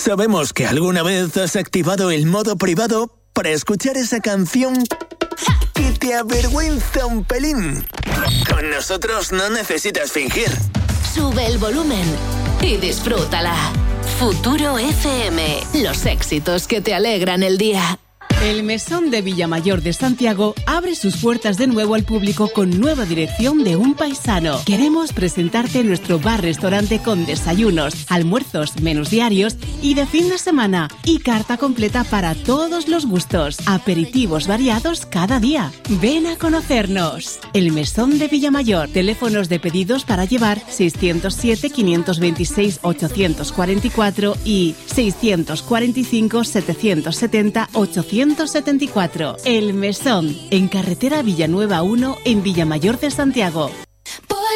Sabemos que alguna vez has activado el modo privado para escuchar esa canción que te avergüenza un pelín. Con nosotros no necesitas fingir. Sube el volumen y disfrútala. Futuro FM, los éxitos que te alegran el día. El Mesón de Villamayor de Santiago abre sus puertas de nuevo al público con nueva dirección de Un Paisano. Queremos presentarte nuestro bar-restaurante con desayunos, almuerzos, menús diarios y de fin de semana. Y carta completa para todos los gustos. Aperitivos variados cada día. Ven a conocernos. El Mesón de Villamayor. Teléfonos de pedidos para llevar 607-526-844 y 645-770-874. El Mesón, en carretera Villanueva 1, en Villamayor de Santiago.